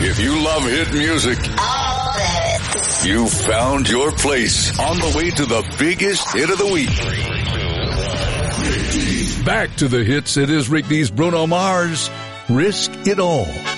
If you love hit music, you found your place on the way to the biggest hit of the week. Back to the hits. It is Rick Dees, Bruno Mars. Risk It All.